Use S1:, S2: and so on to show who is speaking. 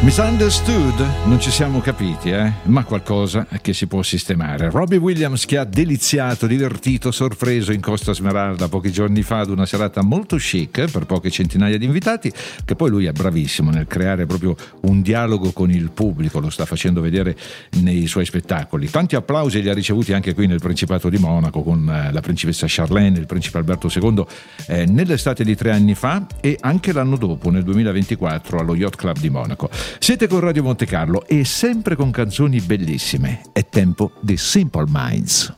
S1: Misunderstood, non ci siamo capiti, ma qualcosa che si può sistemare. Robbie Williams, che ha deliziato, divertito, sorpreso in Costa Smeralda pochi giorni fa ad una serata molto chic per poche centinaia di invitati, che poi lui è bravissimo nel creare proprio un dialogo con il pubblico, lo sta facendo vedere nei suoi spettacoli. Tanti applausi li ha ricevuti anche qui nel Principato di Monaco con la principessa Charlene e il principe Alberto II nell'estate di 3 anni fa e anche l'anno dopo, nel 2024, allo Yacht Club di Monaco. Siete con Radio Monte Carlo e sempre con canzoni bellissime. È tempo di Simple Minds.